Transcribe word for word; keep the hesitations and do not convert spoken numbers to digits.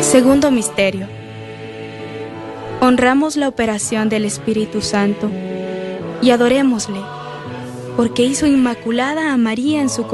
Segundo misterio. Honramos la operación del Espíritu Santo y adorémosle, porque hizo inmaculada a María en su